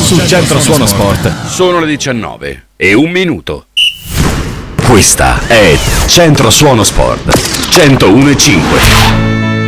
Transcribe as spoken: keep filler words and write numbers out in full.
sul Centro Suono Sport. Sono le diciannove e un minuto. Questa è Centro Suono Sport centouno e cinque.